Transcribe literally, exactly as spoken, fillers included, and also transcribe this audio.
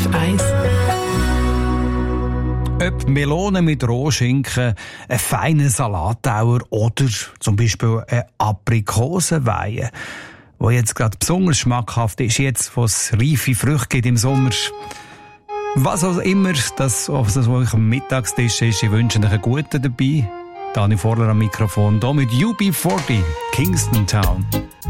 F eins. Ob Melone mit Rohschinken, ein feiner Salattauer oder zum Beispiel eine Aprikosenweihe, die jetzt gerade besonders schmackhaft ist, jetzt, wo es reife Früchte gibt im Sommer. Was auch immer das auf euch am Mittagstisch ist, ich wünsche euch einen guten dabei. Dani Vorler am Mikrofon, hier mit U B vierzig, Kingston Town.